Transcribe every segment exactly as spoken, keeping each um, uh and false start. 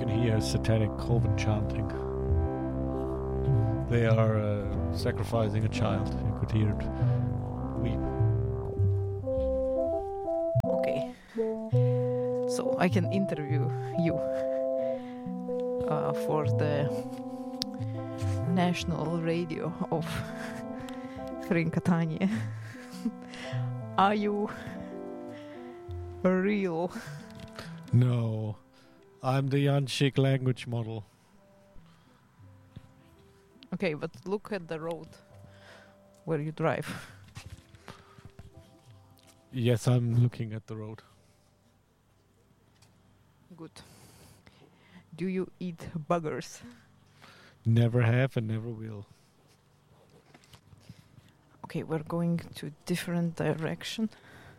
can hear satanic coven chanting. They are uh, sacrificing a child. You could hear it weep. Okay. So I can interview you uh, for the national radio of Frinkatania. Are you real? No, I'm the Yanchik language model. Okay, but look at the road where you drive. Yes, I'm looking at the road. Good. Do you eat buggers? Never have and never will. Okay, we're going to different direction.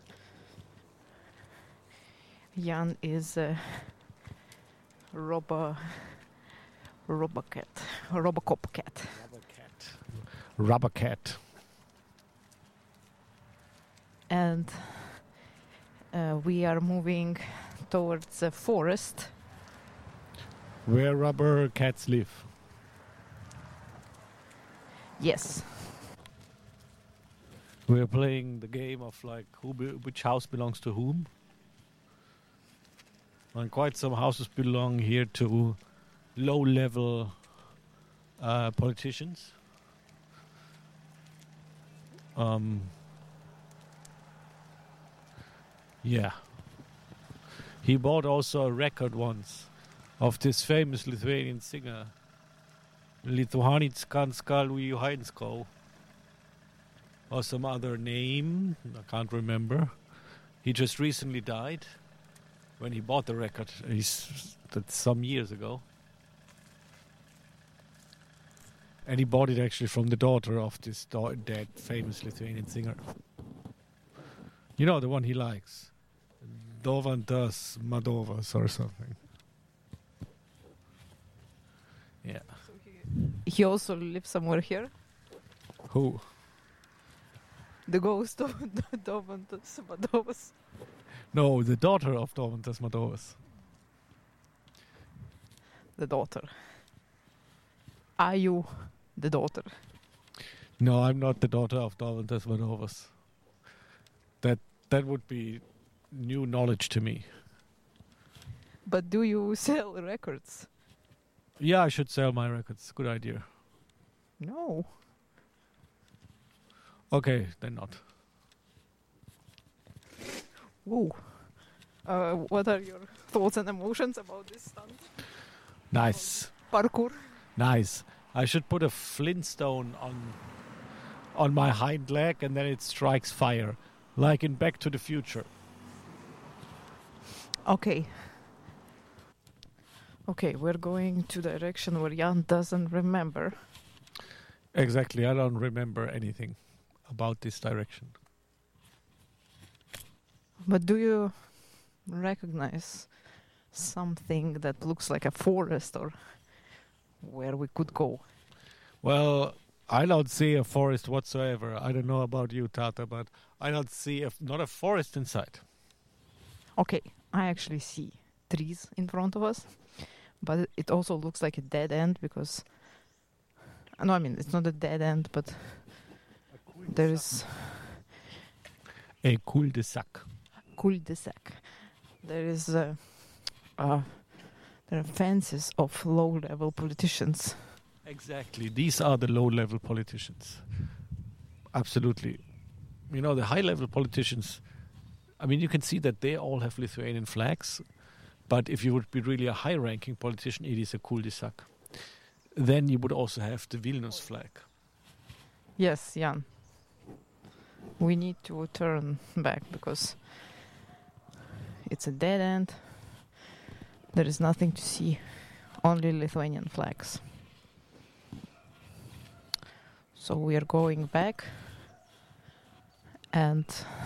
Jan is a robo, robocat, robocop cat. Rubber cat. Rubber cat. And uh, we are moving towards the forest. Where rubber cats live. Yes. We're playing the game of like who be, which house belongs to whom. And quite some houses belong here to low-level uh, politicians. Um, yeah. He bought also a record once of this famous Lithuanian singer, Lituanickanska Luhansko, or some other name, I can't remember. He just recently died when he bought the record. He's, that's some years ago. And he bought it actually from the daughter of this da- dead famous Lithuanian singer. You know, the one he likes. Dovantas Madovas or something. Yeah. He also lives somewhere here. Who? The ghost of Dovantas Madovas. No, the daughter of Dovantas Madovas. The daughter. Are you the daughter? No, I'm not the daughter of Dovantas Madovas. That that would be new knowledge to me. But do you sell records? Yeah, I should sell my records. Good idea. No. Okay, then not. Whoa. Uh, what are your thoughts and emotions about this stunt? Nice. Parkour? Nice. I should put a flintstone on on my hind leg and then it strikes fire. Like in Back to the Future. Okay. Okay, we're going to the direction where Jan doesn't remember. Exactly, I don't remember anything about this direction. But do you recognize something that looks like a forest or where we could go? Well, I don't see a forest whatsoever. I don't know about you, Tata, but I don't see a, not a forest in sight. Okay, I actually see trees in front of us, but it also looks like a dead end because... No, I mean, it's not a dead end, but there is... A cul-de-sac. Cul-de-sac. There is... Uh, uh, there are fences of low-level politicians. Exactly. These are the low-level politicians. Absolutely. You know, the high-level politicians, I mean, you can see that they all have Lithuanian flags, but if you would be really a high-ranking politician, it is a cul-de-sac. Then you would also have the Vilnius flag. Yes, Jan. We need to turn back because it's a dead end. There is nothing to see, only Lithuanian flags. So we are going back, and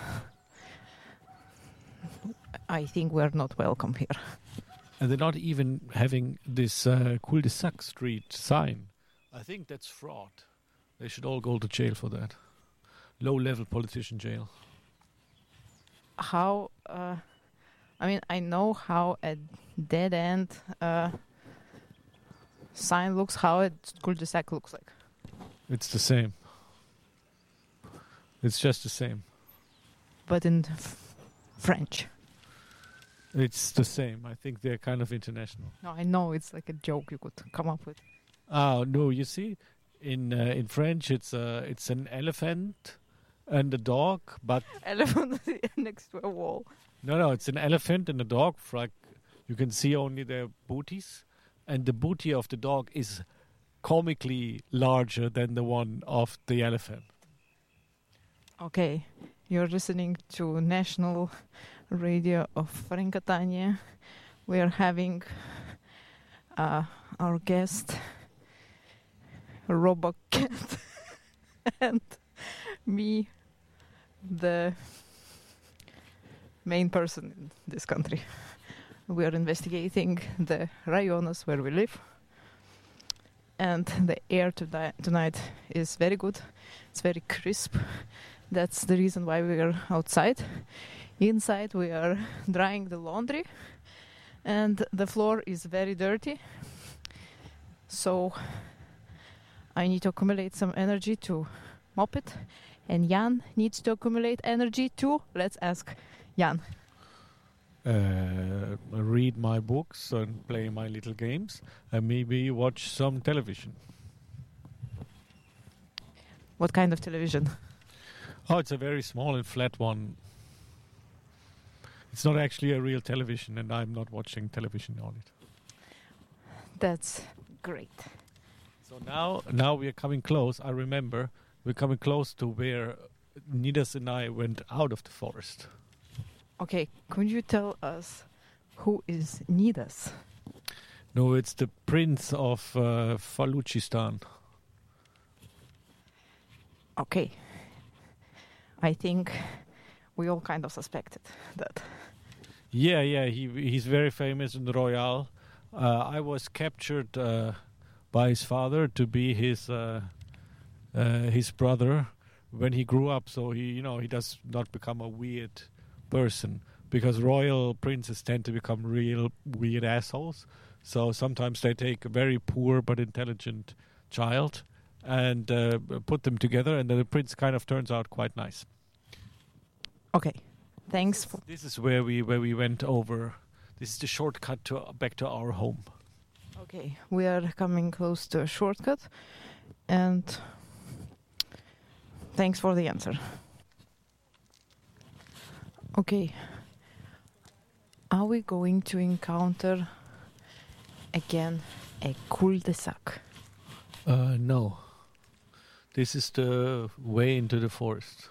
I think we are not welcome here. And they're not even having this uh, cul-de-sac street sign. I think that's fraud. They should all go to jail for that. Low-level politician jail. How, uh, I mean, I know how a dead end uh, sign looks, how a cul-de-sac looks like. It's the same. It's just the same. But in f- French. It's the same. I think they're kind of international. No, I know it's like a joke you could come up with. Oh no! You see, in uh, in French, it's uh, it's an elephant and a dog, but Elephant next to a wall. no, no, it's an elephant and a dog. Like you can see only their booties, and the booty of the dog is comically larger than the one of the elephant. Okay, you're listening to National Radio of Francatania. We are having uh, our guest, Robocat, and me, the main person in this country. We are investigating the rayonas where we live. And the air toni- tonight is very good. It's very crisp. That's the reason why we are outside. Inside we are drying the laundry. And the floor is very dirty. So I need to accumulate some energy to mop it. And Jan needs to accumulate energy too. Let's ask Jan. Uh, read my books and play my little games, and maybe watch some television. What kind of television? Oh, it's a very small and flat one. It's not actually a real television, and I'm not watching television on it. That's great. So now, now we are coming close. I remember we're coming close to where Nidas and I went out of the forest. Okay, could you tell us who is Nidas? No, it's the prince of uh, Faluchistan. Okay. I think we all kind of suspected that. Yeah, yeah, he he's very famous in the Royal. Uh, I was captured uh, by his father to be his uh, uh, his brother when he grew up. So he, you know, he does not become a weird person, because royal princes tend to become real weird assholes. So sometimes they take a very poor but intelligent child and uh, put them together, and then the prince kind of turns out quite nice. Okay, thanks. For This is where we where we went over. This is the shortcut to back to our home. okay, we are coming close to a shortcut, and thanks for the answer. Okay, are we going to encounter again a cul-de-sac? Uh, no. This is the way into the forest.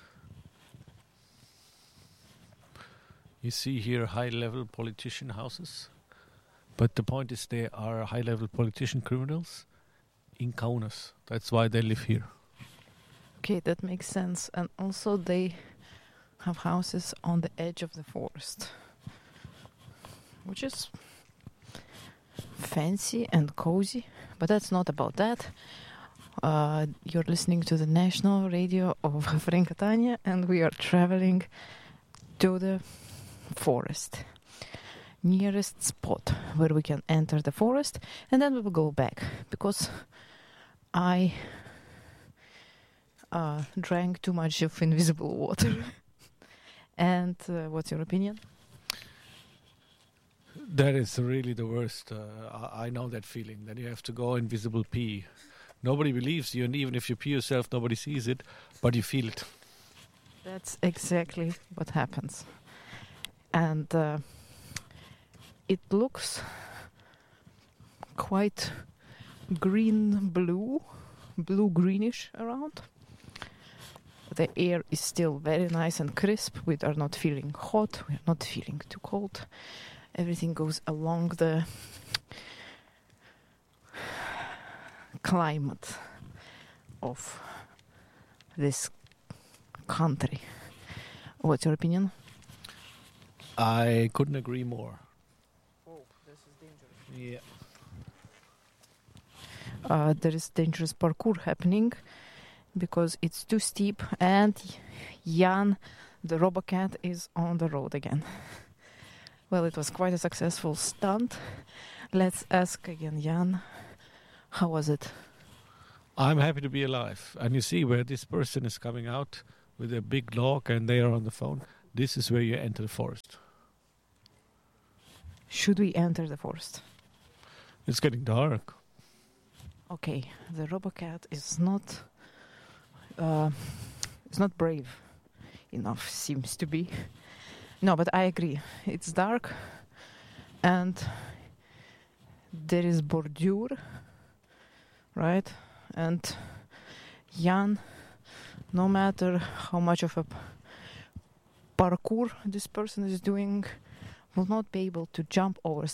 You see here high-level politician houses, but the point is they are high-level politician criminals in Kaunas. That's why they live here. Okay, that makes sense. And also they have houses on the edge of the forest, which is fancy and cozy, but that's not about that. Uh, you're listening to the National Radio of Francatania, and we are traveling to the forest, nearest spot where we can enter the forest, and then we will go back, because I uh, drank too much of invisible water. And uh, what's your opinion? That is really the worst. Uh, I, I know that feeling, that you have to go invisible pee. Nobody believes you, and even if you pee yourself, nobody sees it, but you feel it. That's exactly what happens. And uh, it looks quite green-blue, blue-greenish around. The air is still very nice and crisp. We are not feeling hot. We are not feeling too cold. Everything goes along the climate of this country. What's your opinion? I couldn't agree more. Oh, this is dangerous. Yeah. Uh, there is dangerous parkour happening because it's too steep, and Jan, the Robocat, is on the road again. Well, it was quite a successful stunt. Let's ask again Jan How was it? I'm happy to be alive. And you see where this person is coming out with a big log and they are on the phone. This is where you enter the forest. Should we enter the forest? It's getting dark. Okay, the RoboCat is not uh, it's not brave enough, seems to be. No, but I agree. It's dark, and there is bordure, right? And Jan, no matter how much of a parkour this person is doing, will not be able to jump over